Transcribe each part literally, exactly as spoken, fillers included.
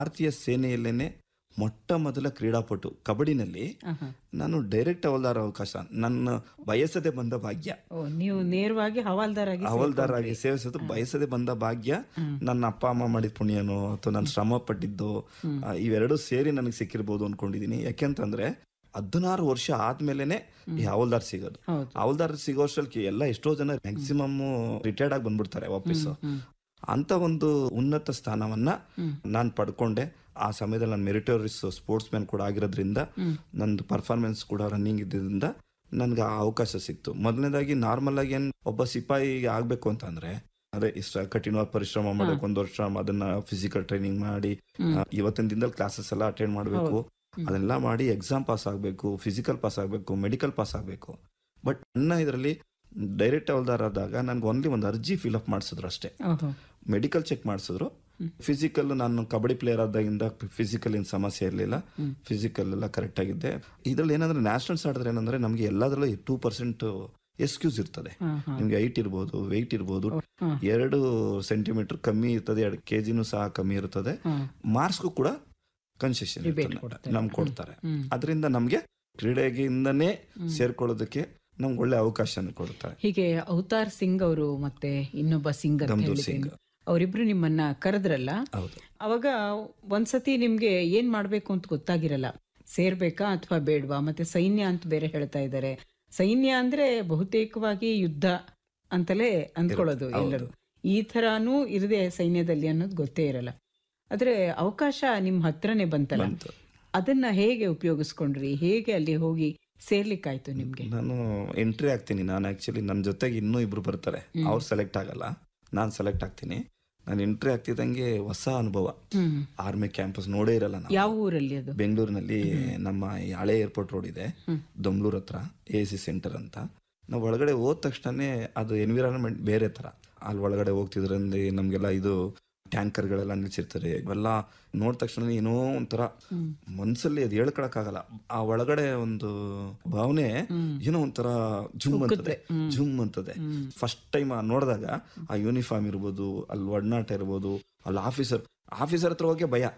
ಭಾರತೀಯ ಸೇನೆಯಲ್ಲೇನೆ ಮೊಟ್ಟ ಮೊದಲ ಕ್ರೀಡಾಪಟು ಕಬಡ್ಡಿನಲ್ಲಿ ನಾನು ಡೈರೆಕ್ಟ್ ಹವಾಲ್ದಾರ್ ಅವಕಾಶ ನನ್ನ ಬಯಸದೆ ಬಂದ ಭಾಗ್ಯ. ನೀವು ನೇರವಾಗಿ ಹವಾಲ್ದಾರ್ ಹವಾಲ್ದಾರ್ ಆಗಿ ಸೇವಿಸೋದು ಬಯಸದೆ ಬಂದ ಭಾಗ್ಯ. ನನ್ನ ಅಪ್ಪ ಅಮ್ಮ ಮಾಡಿದ ಪುಣ್ಯನೋ ಅಥವಾ ನಾನು ಶ್ರಮ ಪಟ್ಟಿದ್ದು ಇವೆರಡು ಸೇರಿ ನನಗೆ ಸಿಕ್ಕಿರ್ಬೋದು ಅನ್ಕೊಂಡಿದೀನಿ. ಯಾಕೆಂತಂದ್ರೆ ಹದಿನಾರು ವರ್ಷ ಆದ್ಮೇಲೆನೆ ಈ ಹವಾಲ್ದಾರ್ ಸಿಗೋದು. ಹವಾಲ್ದಾರ್ ಸಿಗೋ ಅಷ್ಟಲ್ಲಿ ಎಲ್ಲ ಎಷ್ಟೋ ಜನ ಮ್ಯಾಕ್ಸಿಮಮ್ ರಿಟೈರ್ಡ್ ಆಗಿ ಬಂದ್ಬಿಡ್ತಾರೆ ವಾಪಸ್ಸು. ಅಂತ ಒಂದು ಉನ್ನತ ಸ್ಥಾನವನ್ನ ನಾನು ಪಡ್ಕೊಂಡೆ. ಆ ಸಮಯದಲ್ಲಿ ನಾನು ಮೆರಿಟೋರಿಯಸ್ ಸ್ಪೋರ್ಟ್ಸ್ ಮ್ಯಾನ್ ಕೂಡ ಆಗಿರೋದ್ರಿಂದ ನಂದು ಪರ್ಫಾರ್ಮೆನ್ಸ್ ಕೂಡ ರನ್ನಿಂಗ್ ಇದ್ದಿದ್ದರಿಂದ ನನ್ಗೆ ಆ ಅವಕಾಶ ಸಿಕ್ತು. ಮೊದಲನೇದಾಗಿ ನಾರ್ಮಲ್ ಆಗಿ ಏನ್ ಒಬ್ಬ ಸಿಪಾಯಿ ಆಗ್ಬೇಕು ಅಂತಂದ್ರೆ ಅದೇ ಇಷ್ಟ ಕಠಿಣವಾಗಿ ಪರಿಶ್ರಮ ಮಾಡಬೇಕು. ಒಂದ್ ವರ್ಷ ಅದನ್ನ ಫಿಸಿಕಲ್ ಟ್ರೈನಿಂಗ್ ಮಾಡಿ ಇವತ್ತಿನ ದಿನದಲ್ಲಿ ಕ್ಲಾಸಸ್ ಎಲ್ಲ ಅಟೆಂಡ್ ಮಾಡ್ಬೇಕು. ಅದೆಲ್ಲ ಮಾಡಿ ಎಕ್ಸಾಮ್ ಪಾಸ್ ಆಗ್ಬೇಕು, ಫಿಸಿಕಲ್ ಪಾಸ್ ಆಗ್ಬೇಕು, ಮೆಡಿಕಲ್ ಪಾಸ್ ಆಗ್ಬೇಕು. ಬಟ್ ನನ್ನ ಇದರಲ್ಲಿ ಡೈರೆಕ್ಟ್ ಹವಾಲ್ದಾರ್ ಆದಾಗ ನನ್ಗೆ ಓನ್ಲಿ ಒಂದು ಅರ್ಜಿ ಫಿಲ್ ಅಪ್ ಮಾಡಿಸಿದ್ರು ಅಷ್ಟೇ. ಮೆಡಿಕಲ್ ಚೆಕ್ ಮಾಡಿಸಿದ್ರು. ಫಿಸಿಕಲ್ ನಾನು ಕಬಡ್ಡಿ ಪ್ಲೇಯರ್ ಆದಾಗಿಂದ ಫಿಸಿಕಲ್ ಏನ್ ಸಮಸ್ಯೆ ಇರಲಿಲ್ಲ. ಫಿಸಿಕಲ್ ಎಲ್ಲ ಕರೆಕ್ಟ್ ಆಗಿದ್ದೆ. ಇದ್ರಲ್ಲಿ ಏನಂದ್ರೆ ನ್ಯಾಷನಲ್ಸ್ ಆಡಿದ್ರೆ ಏನಂದ್ರೆ ನಮ್ಗೆ ಎಲ್ಲಾದ್ರಲ್ಲೂ ಟೂ ಪರ್ಸೆಂಟ್ ಎಕ್ಸ್ಕ್ಯೂಸ್ ಇರ್ತದೆ. ನಿಮ್ಗೆ ಹೈಟ್ ಇರ್ಬೋದು, ವೆಯ್ಟ್ ಇರ್ಬೋದು, ಎರಡು ಸೆಂಟಿಮೀಟರ್ ಕಮ್ಮಿ ಇರ್ತದೆ, ಎರಡು ಕೆಜಿನೂ ಸಹ ಕಮ್ಮಿ ಇರ್ತದೆ. ಮಾರ್ಕ್ಸ್ಗೂ ಕೂಡ ಕನ್ಸೆಷನ್ ನಮ್ಗೆ ಕೊಡ್ತಾರೆ. ಅದರಿಂದ ನಮ್ಗೆ ಕ್ರೀಡೆಗಿಂದನೇ ಸೇರ್ಕೊಳ್ಳೋದಕ್ಕೆ ನಮ್ಗೆ ಒಳ್ಳೆ ಅವಕಾಶ ಕೊಡ್ತಾರೆ. ಹೀಗೆ ಅವತಾರ್ ಸಿಂಗ್ ಅವರು ಮತ್ತೆ ಇನ್ನೊಬ್ಬ ಸಿಂಗರ್ ಅವರಿಬ್ರು ನಿಮ್ಮನ್ನ ಕರೆದ್ರಲ್ಲ, ಅವಾಗ ಒಂದ್ಸತಿ ನಿಮ್ಗೆ ಏನ್ ಮಾಡ್ಬೇಕು ಅಂತ ಗೊತ್ತಾಗಿರಲ್ಲ. ಸೇರ್ಬೇಕಾ ಅಥವಾ ಬೇಡ್ವಾ? ಮತ್ತೆ ಸೈನ್ಯ ಅಂತ ಬೇರೆ ಹೇಳ್ತಾ ಇದ್ದಾರೆ. ಸೈನ್ಯ ಅಂದ್ರೆ ಬಹುತೇಕವಾಗಿ ಯುದ್ಧ ಅಂತಲೇ ಅಂದ್ಕೊಳ್ಳೋದು ಎಲ್ಲರೂ. ಈ ತರಾನು ಇರದೆ ಸೈನ್ಯದಲ್ಲಿ ಅನ್ನೋದು ಗೊತ್ತೇ ಇರಲ್ಲ. ಆದ್ರೆ ಅವಕಾಶ ನಿಮ್ ಹತ್ರನೇ ಬಂತಲ್ಲ, ಅದನ್ನ ಹೇಗೆ ಉಪಯೋಗಿಸ್ಕೊಂಡ್ರಿ? ಹೇಗೆ ಅಲ್ಲಿ ಹೋಗಿ ಸೇರ್ಲಿಕ್ಕಾಯ್ತು ನಿಮ್ಗೆ? ನಾನು ಎಂಟ್ರಿ ಆಗ್ತೀನಿ. ನಾನು ಆಕ್ಚುಲಿ ನನ್ನ ಜೊತೆಗೆ ಇನ್ನೂ ಇಬ್ರು ಬರ್ತಾರೆ. ಅವ್ರು ಸೆಲೆಕ್ಟ್ ಆಗಲ್ಲ, ನಾನ್ ಸೆಲೆಕ್ಟ್ ಆಗ್ತೀನಿ. ನಾನು ಎಂಟ್ರಿ ಆಗ್ತಿದ್ದಂಗೆ ಹೊಸ ಅನುಭವ. ಆರ್ಮಿ ಕ್ಯಾಂಪಸ್ ನೋಡೇ ಇರಲ್ಲ ನಾನು. ಯಾವ ಊರಲ್ಲಿ ಅದು? ಬೆಂಗಳೂರಿನಲ್ಲಿ ನಮ್ಮ ಹಳೆ ಏರ್ಪೋರ್ಟ್ ರೋಡ್ ಇದೆ, ದೊಂಬ್ಳೂರ್ ಹತ್ರ ಎ ಸಿ ಸೆಂಟರ್ ಅಂತ. ನಾವು ಒಳಗಡೆ ಹೋದ ತಕ್ಷಣನೇ ಅದು ಎನ್ವಿರಾನ್ಮೆಂಟ್ ಬೇರೆ ತರ. ಅಲ್ಲಿ ಒಳಗಡೆ ಹೋಗ್ತಿದ್ರಂದ್ರೆ ನಮ್ಗೆಲ್ಲ ಇದು ಟ್ಯಾಂಕರ್ಗಳೆಲ್ಲ ನಿಲ್ಸಿರ್ತಾರೆ. ಇವೆಲ್ಲ ನೋಡಿದ ತಕ್ಷಣ ಏನೋ ಒಂಥರ ಮನ್ಸಲ್ಲಿ ಅದು ಹೇಳ್ಕೊಳಕ್ ಆಗಲ್ಲ. ಆ ಒಳಗಡೆ ಒಂದು ಭಾವನೆ ಏನೋ ಒಂಥರ ಜುಮ್ ಅಂತದೆ, ಜುಮ್ ಅಂತದೆ. ಫಸ್ಟ್ ಟೈಮ್ ನೋಡಿದಾಗ ಆ ಯೂನಿಫಾರ್ಮ್ ಇರ್ಬೋದು, ಅಲ್ಲಿ ಒಡನಾಟ ಇರ್ಬೋದು, ಅಲ್ಲಿ ಆಫೀಸರ್ ಆಫೀಸರ್ ಹತ್ರ ಹೋಗಿ ಭಯ.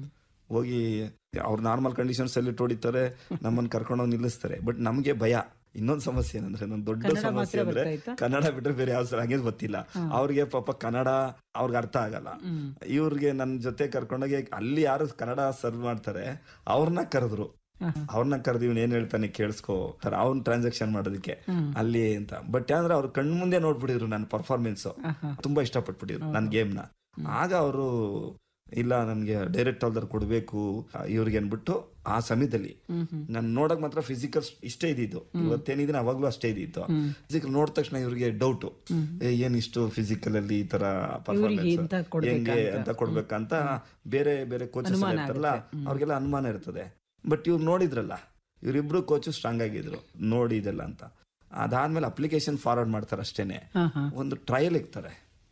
ಹೋಗಿ ಅವ್ರು ನಾರ್ಮಲ್ ಕಂಡೀಷನ್ಸ್ ಅಲ್ಲಿ ಹೊಡಿತಾರೆ, ನಮ್ಮನ್ನ ಕರ್ಕೊಂಡೋಗಿ ನಿಲ್ಲಿಸ್ತಾರೆ. ಬಟ್ ನಮ್ಗೆ ಭಯ. ಇನ್ನೊಂದು ಸಮಸ್ಯೆ ಏನಂದ್ರೆ, ನನ್ನ ದೊಡ್ಡ ಸಮಸ್ಯೆ ಅಂದ್ರೆ ಕನ್ನಡ ಬಿಟ್ರೆ ಬೇರೆ ಯಾವ ಹಂಗೆ ಗೊತ್ತಿಲ್ಲ. ಅವ್ರಿಗೆ ಪಾಪ ಕನ್ನಡ ಅವ್ರಿಗೆ ಅರ್ಥ ಆಗಲ್ಲ. ಇವ್ರಿಗೆ ನನ್ನ ಜೊತೆ ಕರ್ಕೊಂಡೋಗಿ ಅಲ್ಲಿ ಯಾರು ಕನ್ನಡ ಸರ್ವ್ ಮಾಡ್ತಾರೆ ಅವ್ರನ್ನ ಕರೆದ್ರು. ಅವ್ರನ್ನ ಕರೆದು ಇವ್ನ ಏನ್ ಹೇಳ್ತಾನೆ ಕೇಳಿಸ್ಕೋ ತರ ಅವ್ನ ಟ್ರಾನ್ಸಾಕ್ಷನ್ ಮಾಡೋದಕ್ಕೆ ಅಲ್ಲಿ ಅಂತ. ಬಟ್ ಅಂದ್ರೆ ಅವ್ರು ಕಣ್ ಮುಂದೆ ನೋಡ್ಬಿಟ್ಟಿದ್ರು ನನ್ನ ಪರ್ಫಾರ್ಮೆನ್ಸ್. ತುಂಬಾ ಇಷ್ಟಪಟ್ಬಿಟ್ಟಿದ್ರು ನನ್ನ ಗೇಮ್ ನ. ಆಗ ಅವರು ಇಲ್ಲ ನನ್ಗೆ ಡೈರೆಕ್ಟ್ ಹವಾಲ್ದಾರ್ ಕೊಡ್ಬೇಕು ಇವ್ರಿಗೆ ಅನ್ಬಿಟ್ಟು ಆ ಸಮಯದಲ್ಲಿ ನಾನು ನೋಡಕ್ ಮಾತ್ರ ಫಿಸಿಕಲ್ ಇಷ್ಟೇ ಇದ್ದಿದ್ದು. ಇವತ್ತೇನಿದ್ರೆ ಅವಾಗ್ಲೂ ಅಷ್ಟೇ ಇದ್ದಿತ್ತು. ಫಿಸಿಕಲ್ ನೋಡಿದ ತಕ್ಷಣ ಇವ್ರಿಗೆ ಡೌಟ್, ಏನ್ ಇಷ್ಟು ಫಿಸಿಕಲ್ ಅಲ್ಲಿ ಈ ತರ ಪರ್ಫಾರ್ಮೆನ್ಸ್ ಹೆಂಗೆ ಅಂತ ಕೊಡ್ಬೇಕಂತ ಬೇರೆ ಬೇರೆ ಕೋಚಸ್ ಇರ್ತಾರಲ್ಲ ಅವ್ರಿಗೆಲ್ಲ ಅನುಮಾನ ಇರ್ತದೆ. ಬಟ್ ಇವ್ರು ನೋಡಿದ್ರಲ್ಲ, ಇವ್ರಿಬ್ರು ಕೋಚು ಸ್ಟ್ರಾಂಗ್ ಆಗಿದ್ರು ನೋಡಿ ಇದೆಲ್ಲ ಅಂತ. ಅದಾದ್ಮೇಲೆ ಅಪ್ಲಿಕೇಶನ್ ಫಾರ್ವರ್ಡ್ ಮಾಡ್ತಾರೆ ಅಷ್ಟೇನೆ. ಒಂದು ಟ್ರಯಲ್ ಇರ್ತಾರೆ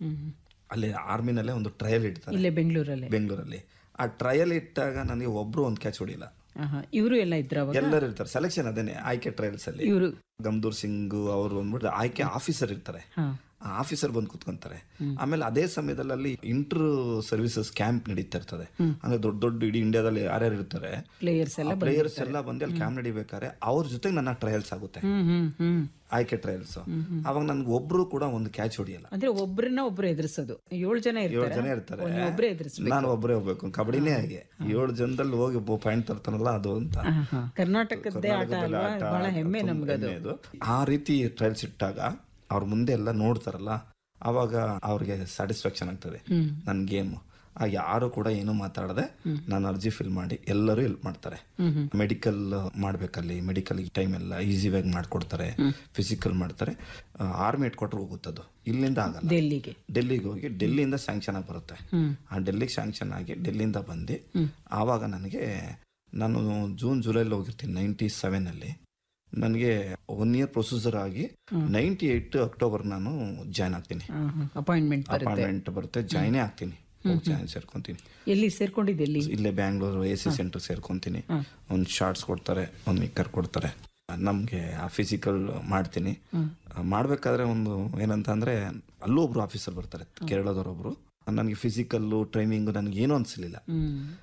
ಅಲ್ಲಿ ಆರ್ಮಿನಲ್ಲೇ, ಒಂದು ಟ್ರಯಲ್ ಇಡ್ತಾರೆ ಬೆಂಗಳೂರಲ್ಲಿ ಬೆಂಗಳೂರಲ್ಲಿ ಆ ಟ್ರಯಲ್ ಇಟ್ಟಾಗ ನನಗೆ ಒಬ್ರು ಒಂದ್ ಕ್ಯಾಚ್ ಹೊಡಿಲ್ಲ. ಇವರು ಎಲ್ಲ ಇದ್ರ ಎಲ್ಲರೂ ಇರ್ತಾರೆ. ಸೆಲೆಕ್ಷನ್ ಅದೇನೆ ಆಯ್ಕೆ ಟ್ರಯಲ್ಸ್ ಅಲ್ಲಿ. ಗಮ್ದೂರ್ ಸಿಂಗ್ ಅವರು ಅಂದ್ಬಿಟ್ಟು ಆಯ್ಕೆ ಆಫೀಸರ್ ಇರ್ತಾರೆ. ಆಫೀಸರ್ ಬಂದು ಕುತ್ಕೊಂತಾರೆ. ಆಮೇಲೆ ಅದೇ ಸಮಯದಲ್ಲಿ ಅಲ್ಲಿ ಇಂಟರ್ ಸರ್ವಿಸಸ್ ಕ್ಯಾಂಪ್ ನಡೀತಾ ಇರ್ತದೆ. ಅಂದ್ರೆ ದೊಡ್ಡ ದೊಡ್ಡ ಇಡೀ ಇಂಡಿಯಾದಲ್ಲಿ ಯಾರ್ಯಾರು ಇರ್ತಾರೆ ಪ್ಲೇಯರ್ಸ್ ಎಲ್ಲ ಪ್ಲೇಯರ್ಸ್ ಎಲ್ಲ ಬಂದು ಅಲ್ಲಿ ಕ್ಯಾಂಪ್ ನಡಿಬೇಕಾದ್ರೆ ಅವ್ರ ಜೊತೆಗೆ ನನ್ನ ಟ್ರಯಲ್ಸ್ ಆಗುತ್ತೆ, ಆಯ್ಕೆ ಟ್ರಯಲ್ಸ್. ಅವಾಗ ನನ್ಗೆ ಒಬ್ರು ಕೂಡ ಒಂದು ಕ್ಯಾಚ್ ಹೊಡಿಯಲ್ಲ. ಅಂದ್ರೆ ಒಬ್ರನ್ನ ಒಬ್ರು ಎದುರಿಸೋದು. ಏಳು ಜನ ಏಳು ಜನ ಇರ್ತಾರೆ, ನಾನು ಒಬ್ಬರೇ ಹೋಗ್ಬೇಕು. ಕಬಡ್ಡಿನೇ ಹಾಗೆ, ಏಳು ಜನದಲ್ಲಿ ಹೋಗಿ ಪಾಯಿಂಟ್ ತರ್ತಾನಲ್ಲ ಅದು ಅಂತ. ಕರ್ನಾಟಕದ ಬಹಳ ಹೆಮ್ಮೆ ನಮ್ಗದು. ಆ ರೀತಿ ಟ್ರಯಲ್ಸ್ ಇಟ್ಟಾಗ ಅವ್ರ ಮುಂದೆ ಎಲ್ಲ ನೋಡ್ತಾರಲ್ಲ, ಅವಾಗ ಅವ್ರಿಗೆ ಸ್ಯಾಟಿಸ್ಫ್ಯಾಕ್ಷನ್ ಆಗ್ತದೆ ನನ್ ಗೇಮ್. ಆಗ ಯಾರು ಕೂಡ ಏನು ಮಾತಾಡದೆ ನಾನು ಅರ್ಜಿ ಫಿಲ್ ಮಾಡಿ ಎಲ್ಲರೂ ಹೆಲ್ಪ್ ಮಾಡ್ತಾರೆ. ಮೆಡಿಕಲ್ ಮಾಡ್ಬೇಕಲ್ಲಿ, ಮೆಡಿಕಲ್ ಟೈಮ್ ಎಲ್ಲ ಈಸಿಯಾಗಿ ಮಾಡ್ಕೊಡ್ತಾರೆ, ಫಿಸಿಕಲ್ ಮಾಡ್ತಾರೆ. ಆರ್ಮಿ ಹೆಡ್ ಕ್ವಾರ್ಟರ್ ಹೋಗುತ್ತದು, ಇಲ್ಲಿಂದ ಆಗಲ್ಲ. ಡೆಲ್ಲಿಗೆ ಡೆಲ್ಲಿಗೆ ಹೋಗಿ ಡೆಲ್ಲಿಯಿಂದ ಸ್ಯಾಂಕ್ಷನ್ ಆಗಿ ಬರುತ್ತೆ. ಆ ಡೆಲ್ಲಿಗೆ ಸ್ಯಾಂಕ್ಷನ್ ಆಗಿ ಡೆಲ್ಲಿಂದ ಬಂದು ಆವಾಗ ನನಗೆ, ನಾನು ಜೂನ್ ಜುಲೈಲಿ ಹೋಗಿರ್ತೀನಿ ನೈಂಟಿ ಸೆವೆನ್ ಅಲ್ಲಿ. ನನಗೆ ಒನ್ ಇಯರ್ ಪ್ರೊಸೀಜರ್ ಆಗಿ ನೈಂಟಿ ಏಟ್ ಅಕ್ಟೋಬರ್ ನಾನು ಜಾಯ್ನ್ ಆಗ್ತೀನಿ. ಅಪಾಯಿಂಟ್ಮೆಂಟ್ ಅಪಾಯಿಂಟ್ಮೆಂಟ್ ಬರುತ್ತೆ, ಜಾಯ್ನೇ ಆಗ್ತೀನಿ. ಜಾಯ್ನ್ ಸೇರ್ಕೊಂತೀನಿ. ಎಲ್ಲಿ ಸೇರ್ಕೊಂಡಿದ್ದೆ? ಇಲ್ಲೇ ಬ್ಯಾಂಗ್ಳೂರು ಎ ಸಿ ಸೆಂಟರ್ ಸೇರ್ಕೊಂತೀನಿ. ಒಂದ್ ಶಾರ್ಟ್ಸ್ ಕೊಡ್ತಾರೆ, ಒಂದ್ ಮಿಕ್ಕರ್ ಕೊಡ್ತಾರೆ. ನಮ್ಗೆ ಆ ಫಿಸಿಕಲ್ ಮಾಡ್ತೀನಿ. ಮಾಡ್ಬೇಕಾದ್ರೆ ಒಂದು ಏನಂತ ಅಂದ್ರೆ ಅಲ್ಲೂ ಒಬ್ರು ಆಫೀಸರ್ ಬರ್ತಾರೆ, ಕೇರಳದವ್ರೊಬ್ರು. ನನಗೆ ಫಿಸಿಕಲ್ಲು ಟ್ರೈನಿಂಗು ನನಗೆ ಏನೂ ಅನಿಸಲಿಲ್ಲ. ಹ್ಮ್